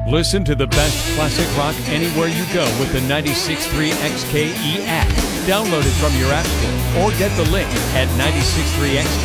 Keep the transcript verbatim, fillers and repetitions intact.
Listen to the best classic rock anywhere you go with the ninety-six point three X K E app. Download it from your app store or get the link at nine six three x